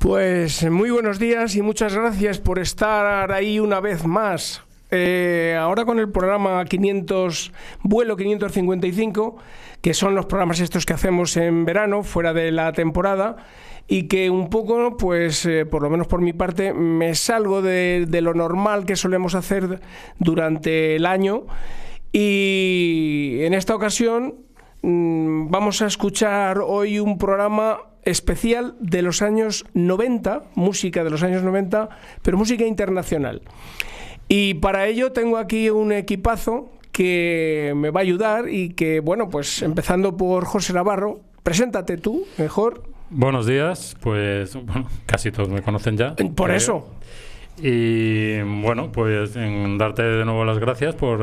Pues muy buenos días y muchas gracias por estar ahí una vez más. Ahora con el programa 500, vuelo 555, que son los programas estos que hacemos en verano, fuera de la temporada, y que un poco, pues por lo menos por mi parte, me salgo de lo normal que solemos hacer durante el año. Y en esta ocasión vamos a escuchar hoy un programa especial de los años 90, música de los años 90, pero música internacional. Y para ello tengo aquí un equipazo que me va a ayudar y que, bueno, pues empezando por José Navarro, preséntate tú, mejor. Buenos días, pues bueno, casi todos me conocen ya. Por eso. Y bueno, pues darte de nuevo las gracias por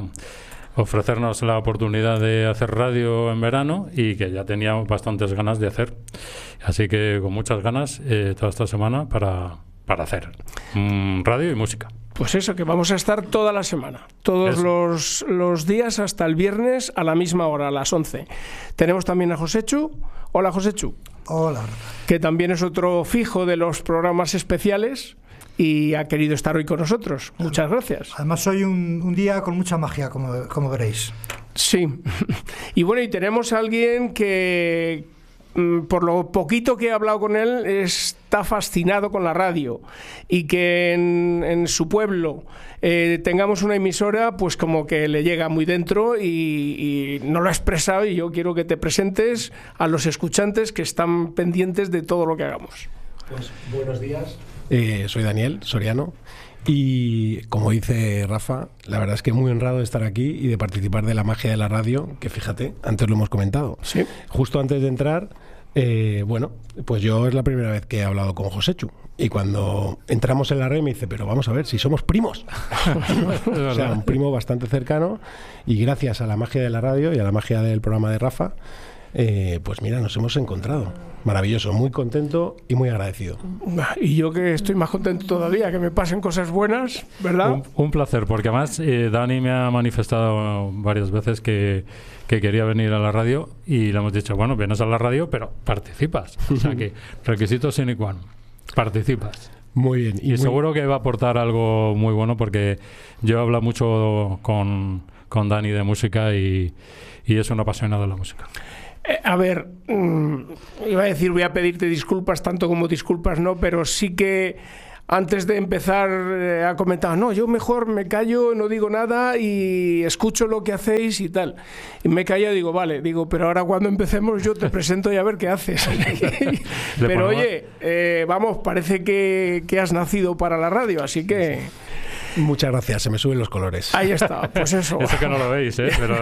ofrecernos la oportunidad de hacer radio en verano y que ya tenía bastantes ganas de hacer. Así que con muchas ganas toda esta semana para hacer radio y música. Pues eso, que vamos a estar toda la semana, todos los días hasta el viernes a la misma hora, a las 11. Tenemos también a Josechu. Hola, Josechu. Hola. Que también es otro fijo de los programas especiales y ha querido estar hoy con nosotros. Muchas gracias. Además hoy un día con mucha magia, como veréis. Sí. Y bueno, y tenemos a alguien que, por lo poquito que he hablado con él, está fascinado con la radio y que en su pueblo tengamos una emisora, pues como que le llega muy dentro y no lo ha expresado, y yo quiero que te presentes a los escuchantes que están pendientes de todo lo que hagamos. Pues buenos días, soy Daniel Soriano y como dice Rafa, la verdad es que muy honrado de estar aquí y de participar de la magia de la radio, que fíjate, antes lo hemos comentado. Sí. Justo antes de entrar, bueno, pues yo es la primera vez que he hablado con Josechu. Y cuando entramos en la red me dice, pero vamos a ver, si somos primos. O sea, un primo bastante cercano. Y gracias a la magia de la radio y a la magia del programa de Rafa, pues mira, nos hemos encontrado. Maravilloso, muy contento y muy agradecido. Y yo que estoy más contento todavía, que me pasen cosas buenas, ¿verdad? Un placer, porque además Dani me ha manifestado varias veces que quería venir a la radio y le hemos dicho, bueno, vienes a la radio, pero participas. O sea que requisito sine qua non, participas. Muy bien. Y seguro que va a aportar algo muy bueno, porque yo he hablado mucho con Dani de música y es un apasionado de la música. A ver, iba a decir, voy a pedirte disculpas, tanto como disculpas no, pero sí que antes de empezar ha comentado, no, yo mejor me callo, no digo nada y escucho lo que hacéis y tal. Y me callo y digo, vale, pero ahora cuando empecemos yo te presento y a ver qué haces. Pero oye, vamos, parece que has nacido para la radio, así que... Muchas gracias, se me suben los colores. Ahí está, pues eso. Eso que no lo veis, ¿eh? Pero...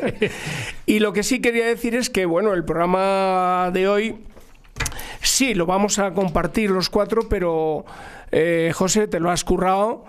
Y lo que sí quería decir es que, bueno, el programa de hoy sí lo vamos a compartir los cuatro, pero José, te lo has currado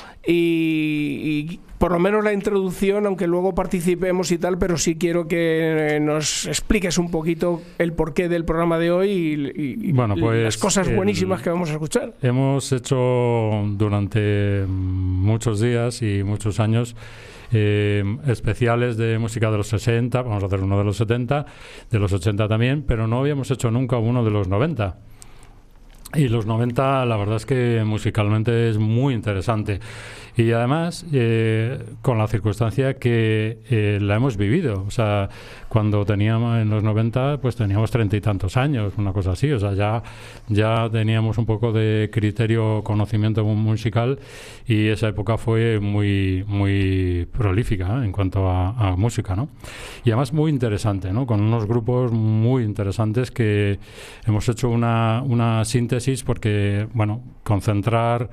y por lo menos la introducción, aunque luego participemos y tal, pero sí quiero que nos expliques un poquito el porqué del programa de hoy y bueno, pues, las cosas buenísimas que vamos a escuchar. Hemos hecho durante muchos días y muchos años especiales de música de los 60, vamos a hacer uno de los 70, de los 80 también, pero no habíamos hecho nunca uno de los 90. Y los 90, la verdad es que musicalmente es muy interesante. Y además, con la circunstancia que la hemos vivido. O sea, cuando teníamos en los 90, pues teníamos 30 y tantos años, una cosa así. O sea, ya teníamos un poco de criterio, conocimiento musical, y esa época fue muy, muy prolífica en cuanto a música, ¿no? Y además muy interesante, ¿no? Con unos grupos muy interesantes que hemos hecho una síntesis, porque, bueno, concentrar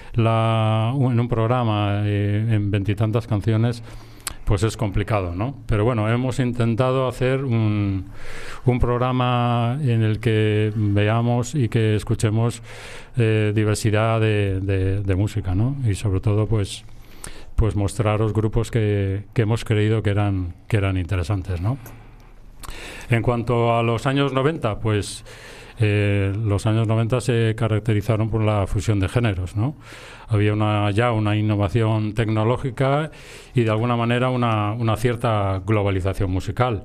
en un programa en veintitantas canciones pues es complicado, ¿no? Pero bueno, hemos intentado hacer un programa en el que veamos y que escuchemos diversidad de música, ¿no? Y sobre todo pues mostraros grupos que hemos creído que eran interesantes, ¿no? En cuanto a los años 90, pues los años 90 se caracterizaron por la fusión de géneros, ¿no? Había ya una innovación tecnológica y de alguna manera una cierta globalización musical.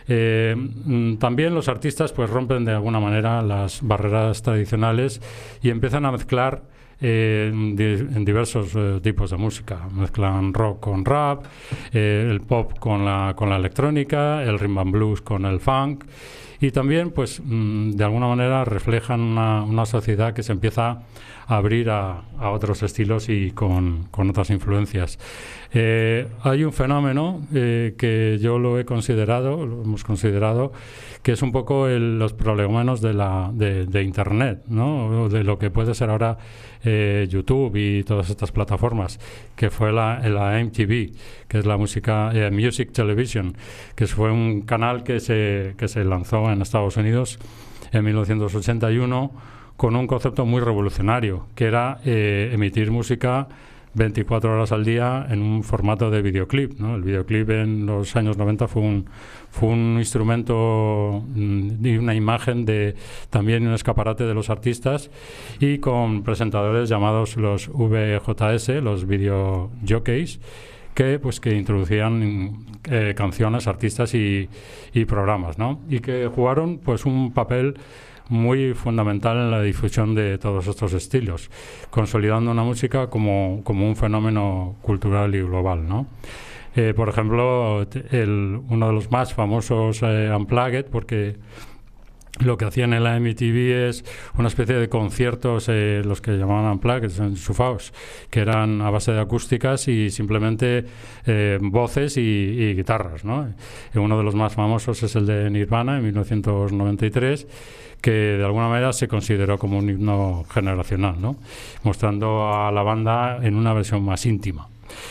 También los artistas pues rompen de alguna manera las barreras tradicionales y empiezan a mezclar en diversos tipos de música. Mezclan rock con rap, el pop con la electrónica, el rhythm and blues con el funk, y también pues de alguna manera reflejan una sociedad que se empieza a abrir a otros estilos y con otras influencias. Hay un fenómeno que yo lo hemos considerado, que es un poco los prolegómenos de Internet, ¿no? De lo que puede ser ahora YouTube y todas estas plataformas, que fue la MTV, que es la Music Television, que fue un canal que se lanzó en Estados Unidos en 1981 con un concepto muy revolucionario, que era emitir música 24 horas al día en un formato de videoclip, ¿no? El videoclip en los años 90 fue un instrumento y una imagen también un escaparate de los artistas, y con presentadores llamados los VJS, los video jockeys, que introducían canciones, artistas y programas, ¿no? Y que jugaron pues un papel muy fundamental en la difusión de todos estos estilos, consolidando una música como un fenómeno cultural y global, ¿no? Por ejemplo, uno de los más famosos Unplugged, porque lo que hacían en la MTV es una especie de conciertos, los que llamaban Unplugged, enchufados, que eran a base de acústicas y simplemente voces y guitarras, ¿no? Uno de los más famosos es el de Nirvana en 1993, que de alguna manera se consideró como un himno generacional, ¿no? Mostrando a la banda en una versión más íntima.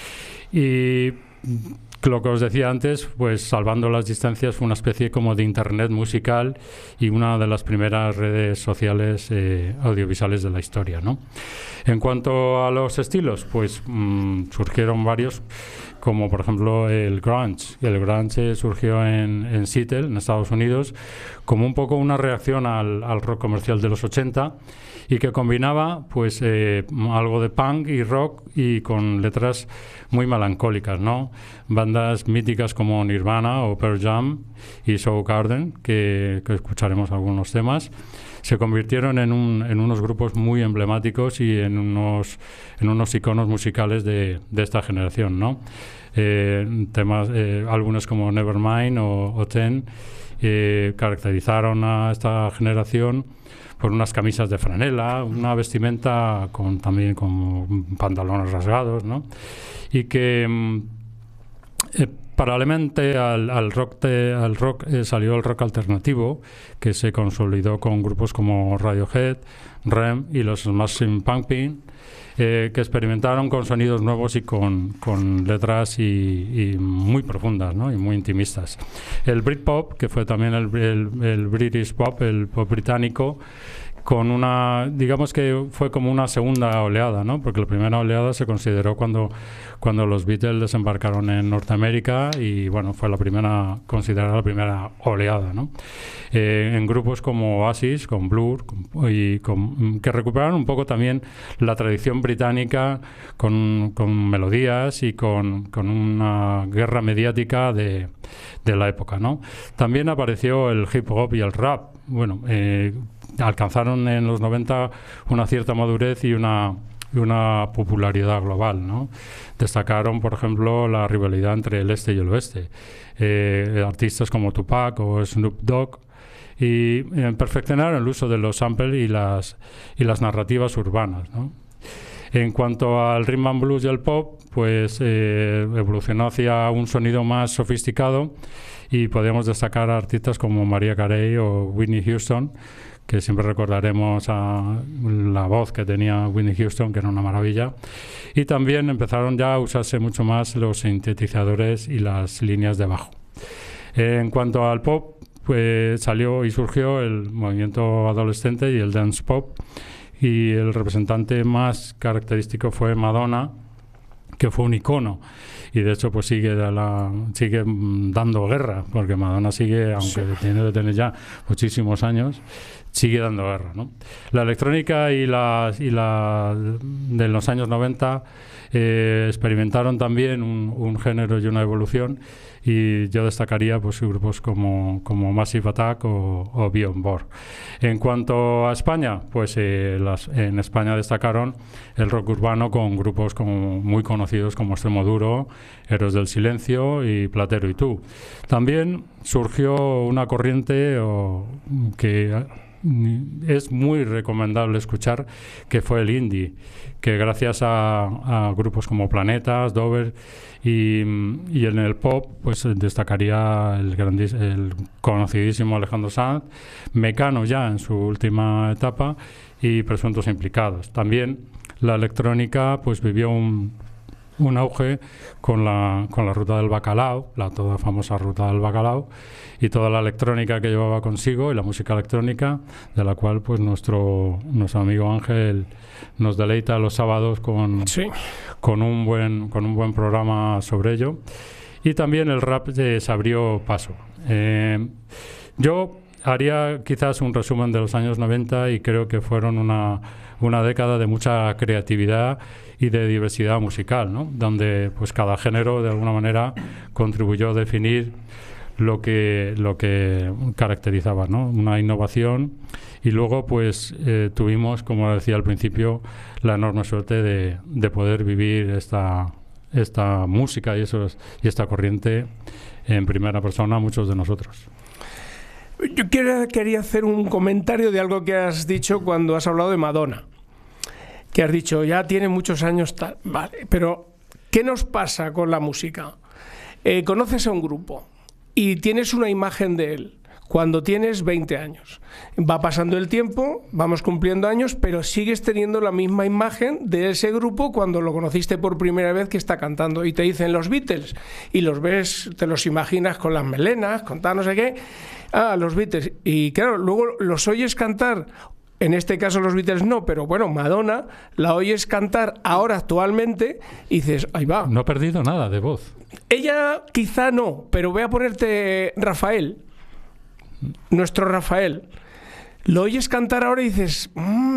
Y lo que os decía antes, pues salvando las distancias, fue una especie como de internet musical y una de las primeras redes sociales audiovisuales de la historia, ¿no? En cuanto a los estilos, pues surgieron varios, como por ejemplo el grunge. El grunge surgió en Seattle, en Estados Unidos, como un poco una reacción al rock comercial de los 80, y que combinaba pues algo de punk y rock y con letras muy melancólicas, ¿no? Bandas míticas como Nirvana o Pearl Jam y Soundgarden, que escucharemos algunos temas, se convirtieron en unos grupos muy emblemáticos y en unos iconos musicales de esta generación, ¿no? Álbumes como Nevermind o Ten caracterizaron a esta generación por unas camisas de franela, una vestimenta también con pantalones rasgados, ¿no? Y que paralelamente al rock salió el rock alternativo, que se consolidó con grupos como Radiohead, REM y los Smashing Pumpkins, que experimentaron con sonidos nuevos y con letras y muy profundas, ¿no? Y muy intimistas. El Britpop, que fue también el British Pop, el pop británico, digamos que fue como una segunda oleada, ¿no? Porque la primera oleada se consideró cuando los Beatles desembarcaron en Norteamérica, y bueno, fue considerada la primera oleada, ¿no? En grupos como Oasis, con Blur, que recuperaron un poco también la tradición británica con melodías y con una guerra mediática de la época, ¿no? También apareció el hip hop y el rap. Bueno, alcanzaron en los 90 una cierta madurez y una popularidad global, ¿no? Destacaron, por ejemplo, la rivalidad entre el este y el oeste. Artistas como Tupac o Snoop Dogg, y perfeccionaron el uso de los samples y las narrativas urbanas, ¿no? En cuanto al rhythm and blues y el pop, pues evolucionó hacia un sonido más sofisticado, y podemos destacar a artistas como Mariah Carey o Whitney Houston, que siempre recordaremos a la voz que tenía Whitney Houston, que era una maravilla. Y también empezaron ya a usarse mucho más los sintetizadores y las líneas de bajo. En cuanto al pop, pues salió y surgió el movimiento adolescente y el dance pop, y el representante más característico fue Madonna, que fue un icono, y de hecho pues sigue dando guerra, porque Madonna sigue, aunque tiene de tener ya muchísimos años, sigue dando guerra, ¿no? La electrónica y la de los años 90 experimentaron también un género y una evolución, y yo destacaría pues grupos como Massive Attack o Beyond Board. En cuanto a España, pues en España destacaron el rock urbano con grupos como muy conocidos como Extremoduro, Héroes del Silencio y Platero y Tú. También surgió una corriente que es muy recomendable escuchar, que fue el indie, que gracias a grupos como Planetas, Dover y en el pop pues destacaría el conocidísimo Alejandro Sanz, Mecano ya en su última etapa y Presuntos Implicados. También la electrónica pues vivió un auge con la ruta del bacalao, la toda famosa ruta del bacalao, y toda la electrónica que llevaba consigo y la música electrónica, de la cual pues nuestro amigo Ángel nos deleita los sábados con un buen programa sobre ello. Y también el rap se abrió paso. Yo haría quizás un resumen de los años 90 y creo que fueron una década de mucha creatividad y de diversidad musical, ¿no? Donde pues cada género de alguna manera contribuyó a definir lo que caracterizaba, ¿no? Una innovación, y luego pues tuvimos, como decía al principio, la enorme suerte de poder vivir esta música y esta corriente en primera persona, muchos de nosotros. Yo quería hacer un comentario de algo que has dicho cuando has hablado de Madonna, que has dicho, ya tiene muchos años tal, vale, pero ¿qué nos pasa con la música? Conoces a un grupo y tienes una imagen de él cuando tienes 20 años. Va pasando el tiempo, vamos cumpliendo años, pero sigues teniendo la misma imagen de ese grupo cuando lo conociste por primera vez que está cantando. Y te dicen los Beatles, y los ves, te los imaginas con las melenas, con tal no sé qué. Ah, los Beatles. Y claro, luego los oyes cantar. En este caso los Beatles no, pero bueno, Madonna la oyes cantar ahora actualmente y dices, ahí va. No ha perdido nada de voz. Ella quizá no, pero voy a ponerte Rafael, nuestro Rafael. Lo oyes cantar ahora y dices,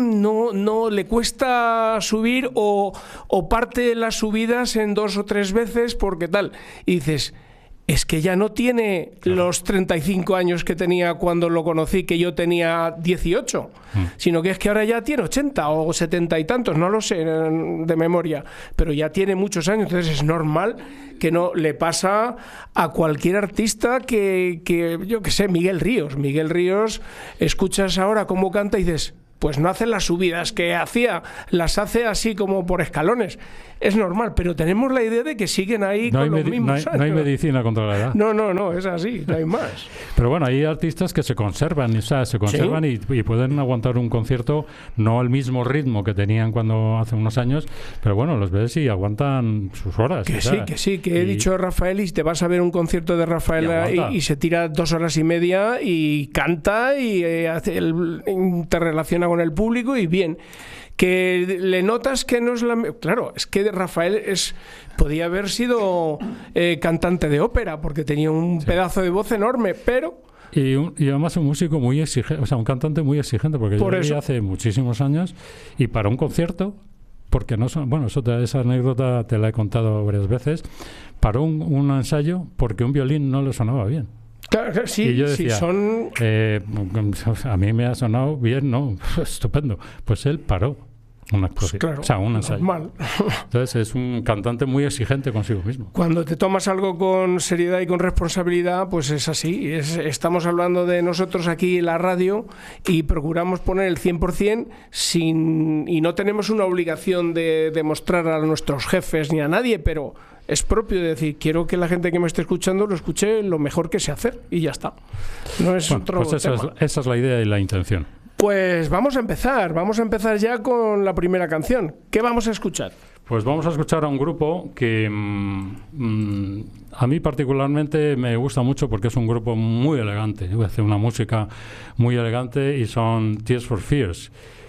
no, le cuesta subir o parte las subidas en 2 o 3 veces porque tal. Y dices, es que ya no tiene los 35 años que tenía cuando lo conocí, que yo tenía 18, sino que es que ahora ya tiene 80 o 70 y tantos, no lo sé de memoria, pero ya tiene muchos años, entonces es normal que no le pasa a cualquier artista que yo qué sé, Miguel Ríos, escuchas ahora cómo canta y dices, pues no hace las subidas que hacía, las hace así como por escalones. Es normal, pero tenemos la idea de que siguen ahí con los mismos años. No hay medicina contra la edad. No, es así, no hay más. Pero bueno, hay artistas que se conservan, ¿sí? y pueden aguantar un concierto, no al mismo ritmo que tenían cuando hace unos años, pero bueno, los ves y aguantan sus horas. Que he dicho Rafael, y te vas a ver un concierto de Rafael y se tira 2 horas y media y canta y te relaciona con el público y bien. Que le notas que no es la... Claro, es que Rafael podía haber sido cantante de ópera, porque tenía un pedazo de voz enorme, pero... Y además un músico muy exigente, o sea, un cantante muy exigente, porque yo lo vi hace muchísimos años, y para un concierto, porque no son... Bueno, esa anécdota te la he contado varias veces, paró un ensayo porque un violín no le sonaba bien. Claro, sí, y yo decía, sí, a mí me ha sonado bien, ¿no? Estupendo. Pues él paró un ensayo. Normal. Entonces es un cantante muy exigente consigo mismo. Cuando te tomas algo con seriedad y con responsabilidad, pues es así. Estamos hablando de nosotros aquí en la radio y procuramos poner el 100% y no tenemos una obligación de demostrar a nuestros jefes ni a nadie, pero... es propio de decir, quiero que la gente que me esté escuchando lo escuche lo mejor que sé hacer y ya está. No es otro tema. Esa es la idea y la intención. Pues vamos a empezar ya con la primera canción. ¿Qué vamos a escuchar? Pues vamos a escuchar a un grupo que a mí particularmente me gusta mucho porque es un grupo muy elegante, hace una música muy elegante y son Tears for Fears,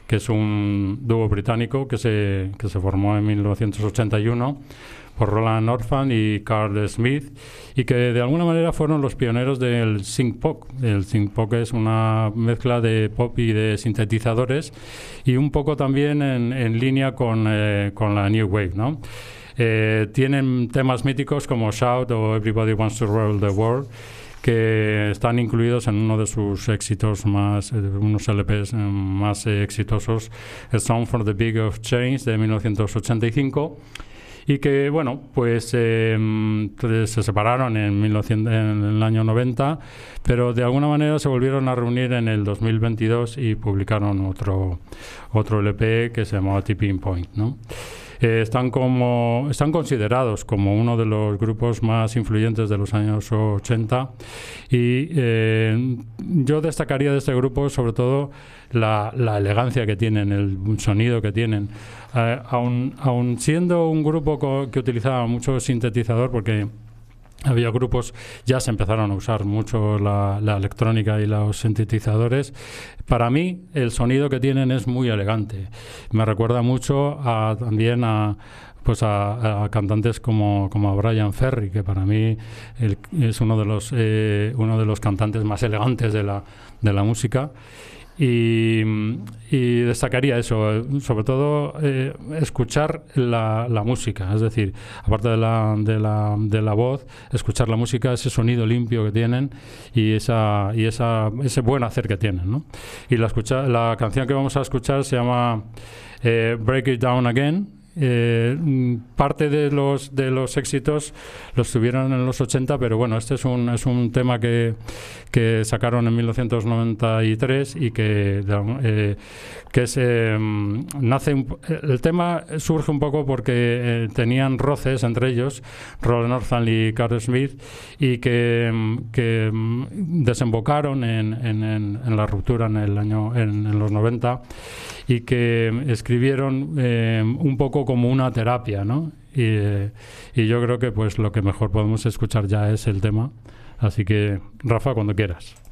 que es un dúo británico que se formó en 1981 por Roland Orphan y Carl Smith, y que de alguna manera fueron los pioneros del synth-pop. El synth-pop es una mezcla de pop y de sintetizadores, y un poco también en línea con la New Wave, ¿no? Tienen temas míticos como Shout o Everybody Wants to Rule the World, que están incluidos en uno de sus éxitos más, unos LPs más exitosos, el Song for the Big of Change de 1985, y que, bueno, pues se separaron en el año 90, pero de alguna manera se volvieron a reunir en el 2022 y publicaron otro LP que se llamaba Tipping Point, ¿no? Están considerados como uno de los grupos más influyentes de los años 80, y yo destacaría de este grupo sobre todo la elegancia que tienen, el sonido que tienen, aun siendo un grupo que utilizaba mucho sintetizador, porque había grupos, ya se empezaron a usar mucho la electrónica y los sintetizadores. Para mí, el sonido que tienen es muy elegante. Me recuerda mucho también a cantantes como a Bryan Ferry, que para mí es uno de los cantantes más elegantes de la música. Y destacaría eso, sobre todo escuchar la música, es decir, aparte de la voz, escuchar la música, ese sonido limpio que tienen y ese buen hacer que tienen, ¿no? Y la canción que vamos a escuchar se llama Break It Down Again. Parte de los éxitos los tuvieron en los 80, pero bueno, este es un tema que sacaron en 1993 y el tema surge un poco porque tenían roces entre ellos, Roland Orphan y Carl Smith, y que desembocaron en la ruptura en los 90, y que escribieron un poco como una terapia, ¿no? Y yo creo que pues lo que mejor podemos escuchar ya es el tema. Así que, Rafa, cuando quieras.